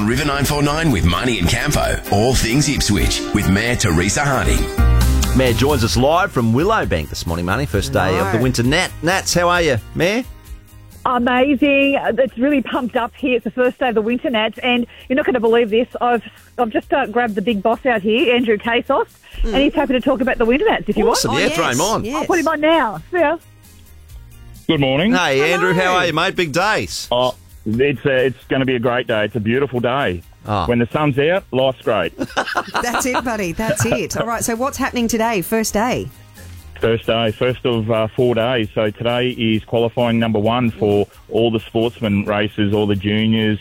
On River 949 with Marnie and Campo. All things Ipswich with Mayor Teresa Harding. Mayor joins us live from Willowbank this morning, Marnie. First day of the winter. Nats, how are you, Mayor? Amazing. It's really pumped up here. It's the first day of the winter, Nats, and you're not going to believe this. I've just grabbed the big boss out here, Andrew Kasos, and he's happy to talk about the winter, Nats, if you want. Awesome, throw him on. I'll put him on now. Yeah. Good morning. Hey, Andrew, how are you, mate? Big days. Oh, it's going to be a great day. It's a beautiful day. Oh. When the sun's out, life's great. That's it, buddy. That's it. All right, so what's happening today, first day? First of 4 days. So today is qualifying number one for all the sportsman races, all the juniors.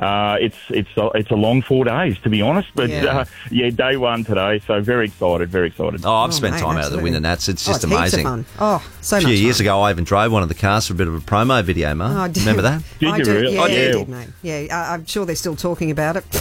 It's a long 4 days, to be honest. But day one today. So very excited. Oh, I've spent time out of the winter, Nats. It's just it's amazing. Heaps of fun. Oh, so much A few years fun. ago, I even drove one of the cars for a bit of a promo video, mate. Remember that? Did you really? Yeah, I I do. did, mate. Yeah, I'm sure they're still talking about it.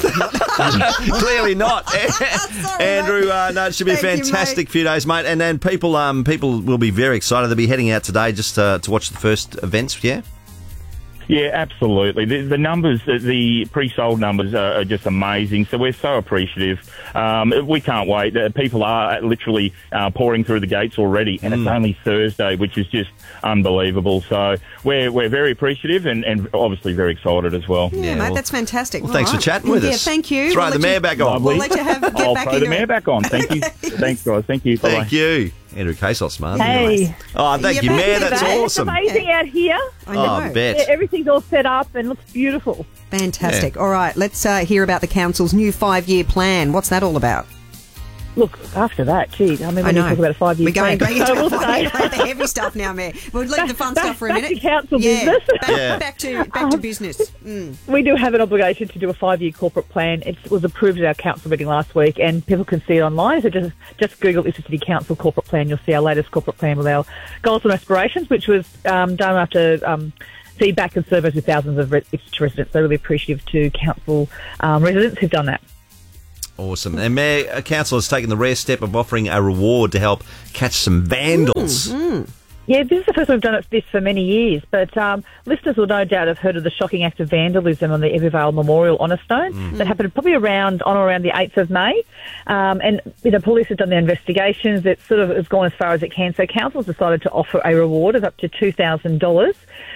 Clearly not. Sorry, Andrew, mate. no, it should be a Thank you, fantastic few days, mate. And then people will be very excited. They'll be heading out today just to watch the first events, yeah? Yeah, absolutely. The numbers, the pre-sold numbers are just amazing. So we're so appreciative. We can't wait. People are literally pouring through the gates already, and it's only Thursday, which is just unbelievable. So we're very appreciative and obviously very excited as well. Yeah, mate, that's fantastic. Well, thanks for chatting with us. Yeah, thank you. Throw the mayor back on. We'll let you get I'll back throw into the mayor it. back on. Thank you. Thanks, guys. Thank you. Bye-bye. Thank you. Andrew Kasos, man. Hey. Oh, thank you, You're Mayor. back That's today. awesome. It's amazing out here. I know. Oh, I bet. Yeah, everything's all set up and looks beautiful. Fantastic. All right, let's hear about the council's new 5-year plan. What's that all about? Look, after that, geez, I mean, when you talk about a 5-year We're going plan. into So we'll the say- heavy stuff now, Mayor. We'll leave the fun stuff for a back minute. to council yeah, business. Back to business. We do have an obligation to do a 5-year corporate plan. It was approved at our council meeting last week, and people can see it online. So just Google Ipswich City Council corporate plan. You'll see our latest corporate plan with our goals and aspirations, which was done after feedback and surveys with thousands of Ipswich residents. So really appreciative to council residents who've done that. Awesome. And Mayor, Council has taken the rare step of offering a reward to help catch some vandals. Yeah, this is the first time we've done this for many years, but listeners will no doubt have heard of the shocking act of vandalism on the Evervale Memorial Honour Stone that happened probably on or around the 8th of May. And police have done their investigations. It sort of has gone as far as it can. So council's decided to offer a reward of up to $2,000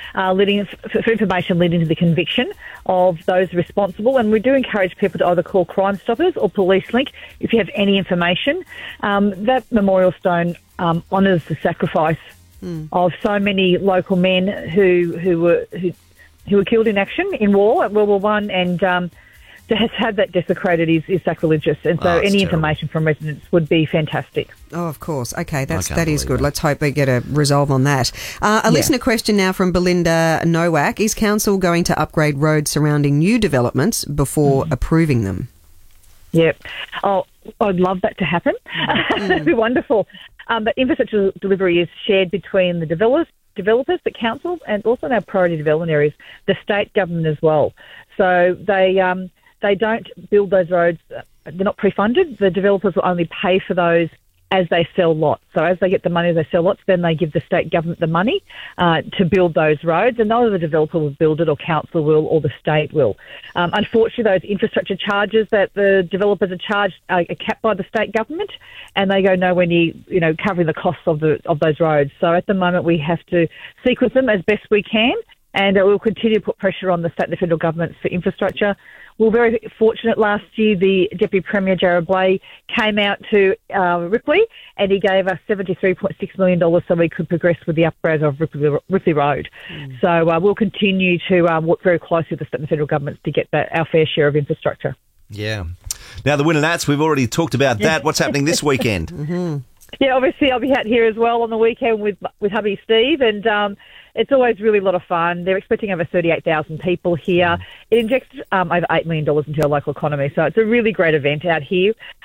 for information leading to the conviction of those responsible. And we do encourage people to either call Crime Stoppers or Police Link if you have any information. That memorial stone honours the sacrifice of so many local men who were killed in action in war at World War One, and to have that desecrated is sacrilegious. And so any information from residents would be fantastic. Oh, of course. Okay, that is believe good. that. Let's hope they get a resolve on that. A listener question now from Belinda Nowak. Is council going to upgrade roads surrounding new developments before approving them? Yep. Oh, I'd love that to happen. That'd be wonderful. But infrastructure delivery is shared between the developers, the council, and also in our priority development areas, the state government as well. So they don't build those roads. They're not pre-funded. The developers will only pay for those as they sell lots. So as they get the money, they sell lots, then they give the state government the money to build those roads, and neither the developer will build it or council will or the state will. Unfortunately, those infrastructure charges that the developers are charged are capped by the state government, and they go nowhere near, covering the costs of those roads. So at the moment, we have to sequence them as best we can, and we'll continue to put pressure on the state and the federal governments for infrastructure. We were very fortunate last year. The Deputy Premier, Jared Blay, came out to Ripley and he gave us $73.6 million so we could progress with the upgrade of Ripley Road. So we'll continue to work very closely with the state and federal governments to get our fair share of infrastructure. Yeah. Now, the Winter Nats, we've already talked about that. What's happening this weekend? Yeah, obviously I'll be out here as well on the weekend with hubby Steve, and it's always really a lot of fun. They're expecting over 38,000 people here. It injects over $8 million into our local economy, so it's a really great event out here.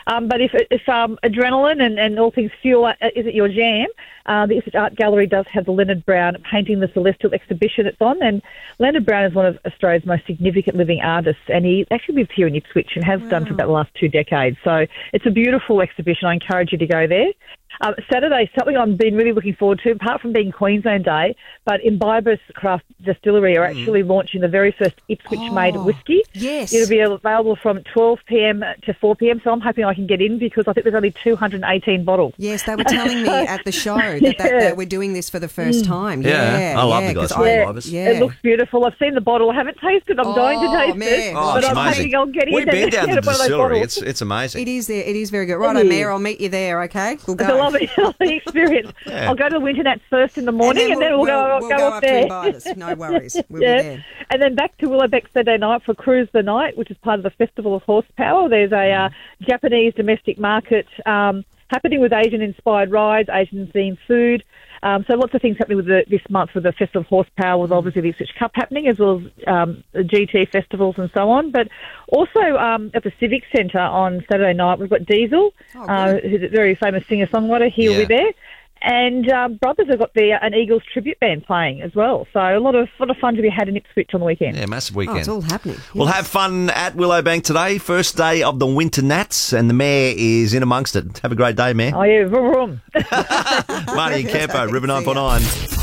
But if adrenaline and all things fuel isn't your jam, the Ipswich Art Gallery does have the Leonard Brown Painting the Celestial exhibition it's on. And Leonard Brown is one of Australia's most significant living artists, and he actually lives here in Ipswich and has done for about the last 2 decades. So it's a beautiful exhibition. I encourage you to go there. Saturday, something I've been really looking forward to, apart from being Queensland Day, but Imbibus Craft Distillery are actually launching the very first Ipswich-made whiskey. Yes. It'll be available from 12 p.m. to 4 p.m, so I'm hoping I can get in because I think there's only 218 bottles. Yes, they were telling me at the show that we're doing this for the first time. Yeah, I love the guys from Imbibus. It looks beautiful. I've seen the bottle. I haven't tasted it. I'm going to taste it. But it's I'm amazing. hoping I'll get in. We've been down to the one of those distillery. bottles. It's amazing. It is there. It is very good. Righto, Mayor, I'll meet you there, okay? We'll go. It's a lovely experience. Yeah. I'll go to the Winter Nats first in the morning and then we'll go up there. To Imbibus. No worries. We'll be there. And then back to Willowbeck Saturday night for Cruise the Night, which is part of the Festival of Horsepower. There's a Japanese domestic market happening with Asian-inspired rides, Asian-themed food. So lots of things happening with this month with the Festival of Horsepower, with obviously the Ipswich Cup happening, as well as the GT festivals and so on. But also at the Civic Centre on Saturday night, we've got Diesel, who's a very famous singer-songwriter. He'll be there. And Brothers have got an Eagles tribute band playing as well. So a lot of fun to be had in Ipswich on the weekend. Yeah, massive weekend. Oh, it's all happening. Yes. We'll have fun at Willowbank today, first day of the Winter Nats, and the Mayor is in amongst it. Have a great day, Mayor. Oh, yeah, vroom. Marnie and Campo, River 949.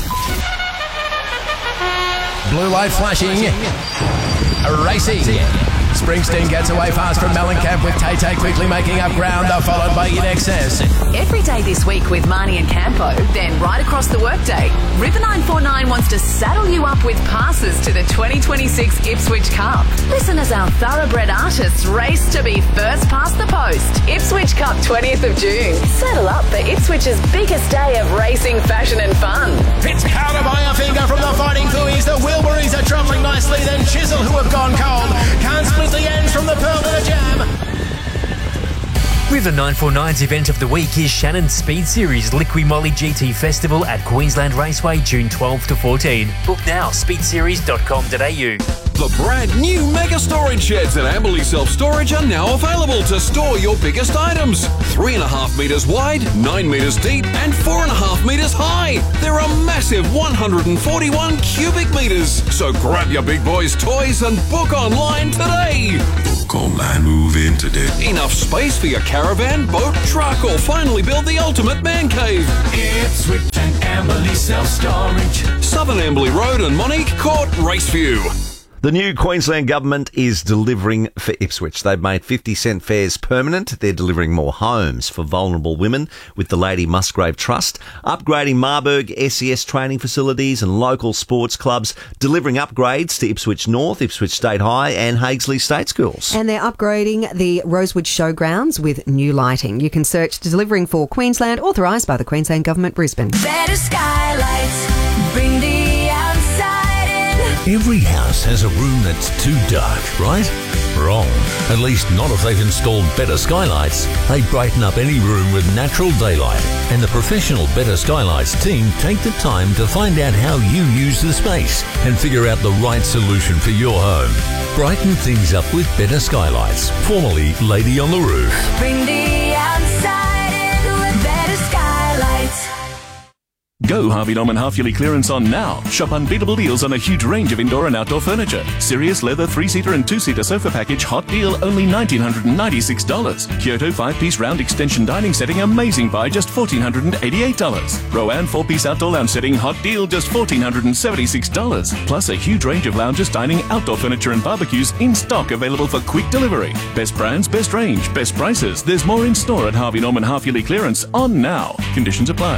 Blue light flashing. Racing. Springsteen gets away fast from Mellencamp with Tay-Tay quickly making up ground, followed by In Excess. Every day this week with Marnie and Campo, then right across the workday, River 949 wants to saddle you up with passes to the 2026 Ipswich Cup. Listen as our thoroughbred artists race to be first past the post. Ipswich Cup 20th of June. Saddle up for Ipswich's biggest day of racing, fashion and fun. It's counter by a finger from the Fighting Fooies. The Wilburys are trumpeting nicely, then Chisel, who have gone cold. Can't split the ends from the Pearl to the Jam. River 949's event of the week is Shannon's Speed Series Liqui Moly GT Festival at Queensland Raceway, June 12 to 14. Book now, speedseries.com.au. The brand new Mega Storage Sheds at Amberley Self Storage are now available to store your biggest items. 3.5 metres wide, 9 metres deep and 4.5 metres high. They're a massive 141 cubic metres. So grab your big boys' toys and book online today. Book online, move in today. Enough space for your caravan, boat, truck or finally build the ultimate man cave. Ipswich and Amberley Self Storage. Southern Amberley Road and Monique Court, Raceview. The new Queensland government is delivering for Ipswich. They've made 50-cent fares permanent. They're delivering more homes for vulnerable women with the Lady Musgrave Trust, upgrading Marburg SES training facilities and local sports clubs, delivering upgrades to Ipswich North, Ipswich State High and Haigsley State Schools. And they're upgrading the Rosewood Showgrounds with new lighting. You can search Delivering for Queensland, authorised by the Queensland Government, Brisbane. Better skylights, bring the outside in. Every house has a room that's too dark, right? Wrong. At least not if they've installed Better Skylights. They brighten up any room with natural daylight. And the professional Better Skylights team take the time to find out how you use the space and figure out the right solution for your home. Brighten things up with Better Skylights, formerly Lady on the Roof. Bring the outside in with Better Skylights. Go Harvey Norman half-yearly clearance on now. Shop unbeatable deals on a huge range of indoor and outdoor furniture. Sirius leather 3-seater and 2-seater sofa package, hot deal, only $1,996. Kyoto 5-piece round extension dining setting, amazing buy, just $1,488. Rowan 4-piece outdoor lounge setting, hot deal, just $1,476. Plus a huge range of lounges, dining, outdoor furniture and barbecues in stock, available for quick delivery. Best brands, best range, best prices. There's more in store at Harvey Norman half-yearly clearance on now. Conditions apply.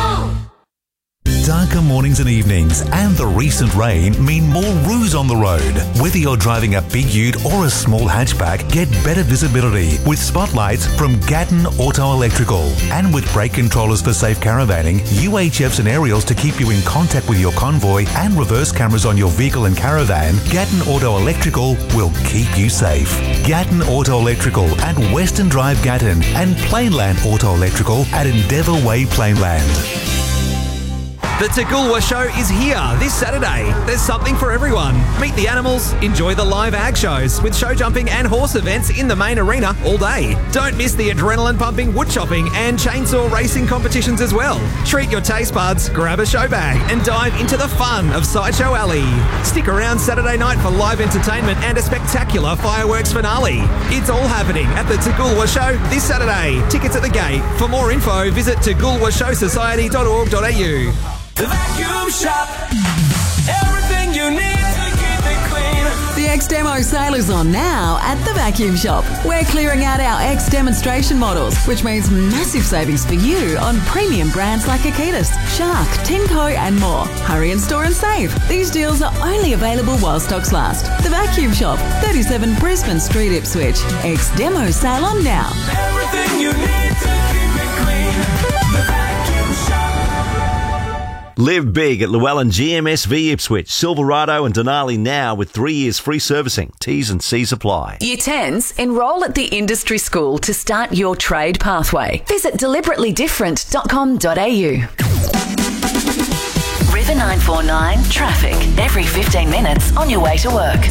Darker mornings and evenings and the recent rain mean more roos on the road. Whether you're driving a big ute or a small hatchback, get better visibility with spotlights from Gatton Auto Electrical. And with brake controllers for safe caravanning, UHFs and aerials to keep you in contact with your convoy, and reverse cameras on your vehicle and caravan, Gatton Auto Electrical will keep you safe. Gatton Auto Electrical at Western Drive Gatton and Plainland Auto Electrical at Endeavour Way Plainland. The Toogoolwa Show is here this Saturday. There's something for everyone. Meet the animals, enjoy the live ag shows with show jumping and horse events in the main arena all day. Don't miss the adrenaline pumping wood chopping and chainsaw racing competitions as well. Treat your taste buds, grab a show bag and dive into the fun of Sideshow Alley. Stick around Saturday night for live entertainment and a spectacular fireworks finale. It's all happening at the Toogoolwa Show this Saturday. Tickets at the gate. For more info, visit toogoolwashowsociety.org.au. The Vacuum Shop. Everything you need to keep it clean. The X-Demo sale is on now at the Vacuum Shop. We're clearing out our X demonstration models, which means massive savings for you on premium brands like Akitas, Shark, Tenco and more. Hurry and store and save. These deals are only available while stocks last. The Vacuum Shop, 37 Brisbane Street, Ipswich. X-Demo sale on now. Everything you need to keep it clean. The Vacuum Shop. Live big at Llewellyn GMSV Ipswich, Silverado and Denali now with 3 years free servicing. T's and C's apply. Year 10s, enrol at the industry school to start your trade pathway. Visit deliberately-different.com.au. River 949 traffic every 15 minutes on your way to work.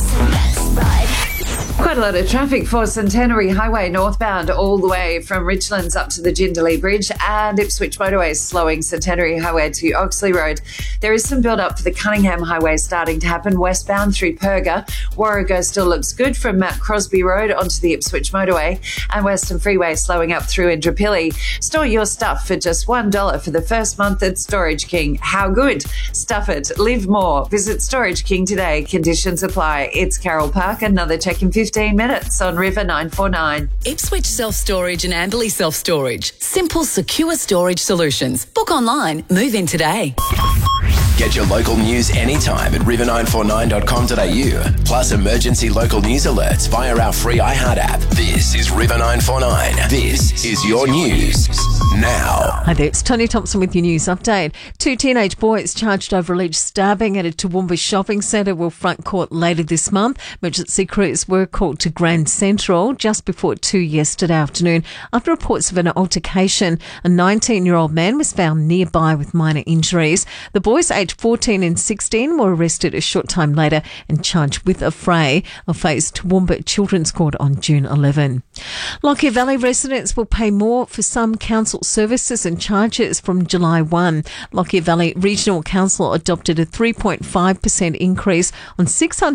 Quite a lot of traffic for Centenary Highway northbound all the way from Richlands up to the Jindalee Bridge, and Ipswich Motorway slowing Centenary Highway to Oxley Road. There is some build-up for the Cunningham Highway starting to happen westbound through Perga. Warrego still looks good from Mount Crosby Road onto the Ipswich Motorway, and Western Freeway slowing up through Indooroopilly. Store your stuff for just $1 for the first month at Storage King. How good? Stuff it. Live more. Visit Storage King today. Conditions apply. It's Carroll Park. Another check in 15 minutes on River 949. Ipswich Self-Storage and Amberley Self-Storage. Simple, secure storage solutions. Book online. Move in today. Get your local news anytime at river949.com.au. Plus emergency local news alerts via our free iHeart app. This is River 949. This is your news now. Hi there, it's Tony Thompson with your news update. 2 teenage boys charged over alleged stabbing at a Toowoomba shopping centre will front court later this month. Emergency crews were called to Grand Central just before 2 yesterday afternoon after reports of an altercation. A 19-year-old man was found nearby with minor injuries. The boys aged 14 and 16 were arrested a short time later and charged with a fray. They'll face Toowoomba Children's Court on June 11. Lockyer Valley residents will pay more for some council services and charges from July 1. Lockyer Valley Regional Council adopted a 3.5% increase on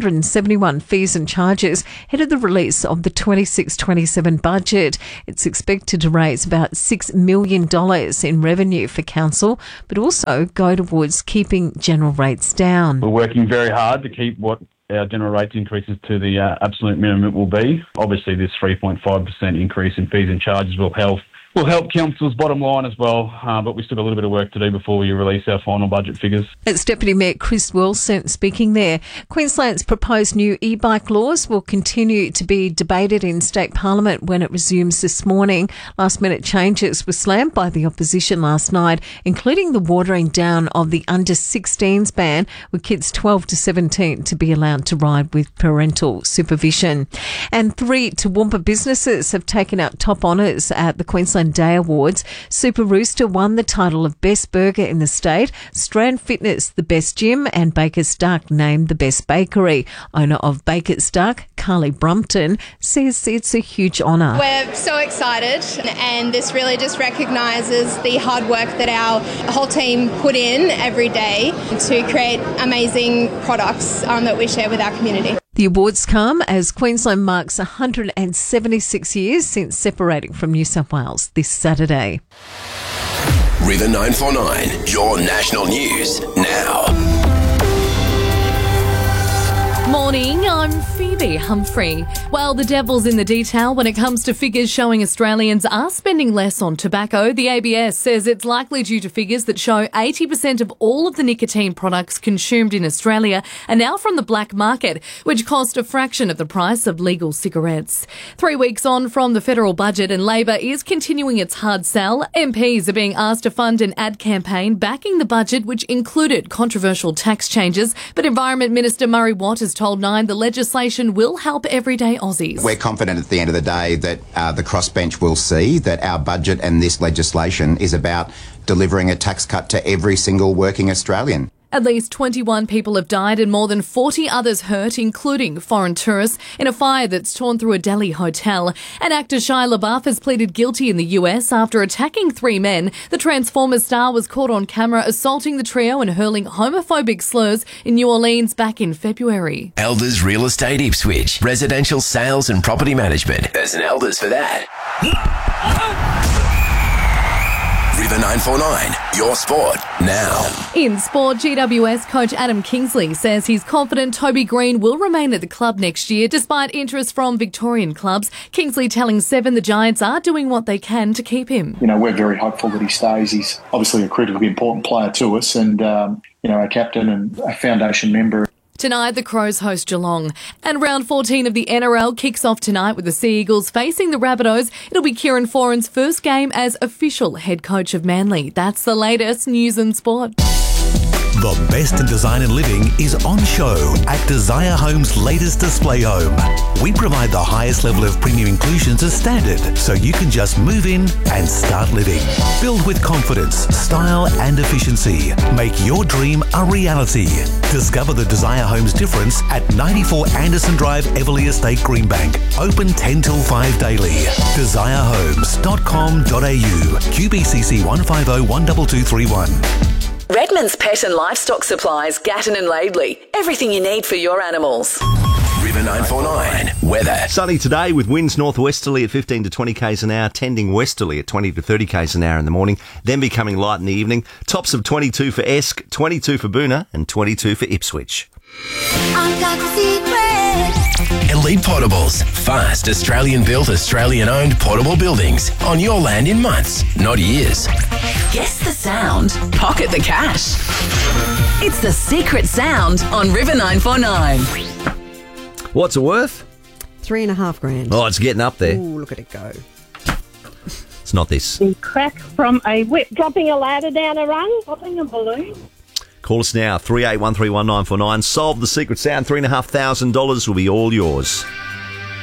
671 fees and charges ahead of the release of the 26-27 budget. It's expected to raise about $6 million in revenue for council, but also go towards keeping general rates down. We're working very hard to keep what our general rates increases to the absolute minimum will be. Obviously, this 3.5% increase in fees and charges will help council's bottom line as well, but we've still got a little bit of work to do before we release our final budget figures. It's Deputy Mayor Chris Wilson speaking there. Queensland's proposed new e-bike laws will continue to be debated in State Parliament when it resumes this morning. Last-minute changes were slammed by the opposition last night, including the watering down of the under-16s ban, with kids 12 to 17 to be allowed to ride with parental supervision. And 3 Toowoomba businesses have taken out top honours at the Queensland Day Awards. Super Rooster won the title of Best Burger in the state, Strand Fitness the Best Gym, and Baker's Duck named the Best Bakery. Owner of Baker's Duck, Carly Brumpton, says it's a huge honour. We're so excited, and this really just recognises the hard work that our whole team put in every day to create amazing products that we share with our community. The awards come as Queensland marks 176 years since separating from New South Wales this Saturday. River 949, your national news now. Morning, I'm Phoebe Humphrey. Well, the devil's in the detail when it comes to figures showing Australians are spending less on tobacco. The ABS says it's likely due to figures that show 80% of all of the nicotine products consumed in Australia are now from the black market, which cost a fraction of the price of legal cigarettes. 3 weeks on from the federal budget, and Labor is continuing its hard sell. MPs are being asked to fund an ad campaign backing the budget, which included controversial tax changes, but Environment Minister Murray Watt has told told Nine the legislation will help everyday Aussies. We're confident at the end of the day that the crossbench will see that our budget and this legislation is about delivering a tax cut to every single working Australian. At least 21 people have died and more than 40 others hurt, including foreign tourists, in a fire that's torn through a Delhi hotel. And actor Shia LaBeouf has pleaded guilty in the US after attacking 3 men. The Transformers star was caught on camera assaulting the trio and hurling homophobic slurs in New Orleans back in February. Elders Real Estate Ipswich. Residential sales and property management. There's an Elders for that. River 949, your sport now. In sport, GWS coach Adam Kingsley says he's confident Toby Green will remain at the club next year despite interest from Victorian clubs. Kingsley telling Seven the Giants are doing what they can to keep him. You know, we're very hopeful that he stays. He's obviously a critically important player to us and, a captain and a foundation member. Tonight, the Crows host Geelong. And round 14 of the NRL kicks off tonight with the Sea Eagles facing the Rabbitohs. It'll be Kieran Foran's first game as official head coach of Manly. That's the latest news and sport. The best in design and living is on show at Desire Home's latest display home. We provide the highest level of premium inclusions as standard, so you can just move in and start living. Build with confidence, style and efficiency. Make your dream a reality. Discover the Desire Home's difference at 94 Anderson Drive, Everleigh Estate, Greenbank. Open 10 till 5 daily. DesireHomes.com.au. QBCC 150 12231. Redmond's Pet and Livestock Supplies, Gatton and Laidley. Everything you need for your animals. River 949, weather. Sunny today with winds northwesterly at 15 to 20 k's an hour, tending westerly at 20 to 30 k's an hour in the morning, then becoming light in the evening. Tops of 22 for Esk, 22 for Boonah and 22 for Ipswich. I've got the secret. Elite Portables. Fast, Australian-built, Australian-owned portable buildings. On your land in months, not years. Guess the sound. Pocket the cash. It's the secret sound on River 949. What's it worth? $3.5 grand. Oh, it's getting up there. Ooh, look at it go. It's not this. The crack from a whip. Dropping a ladder down a rung. Popping a balloon. Call us now, 38131949. Solve the secret sound. $3,500 will be all yours.